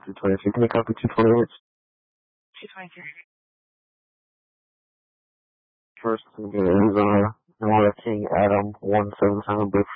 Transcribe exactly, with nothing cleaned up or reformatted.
two twenty-two. Can you copy two twenty-eight? two twenty-three. First, I'm going to Arizona. I want to King Adam one seven seven Bridge.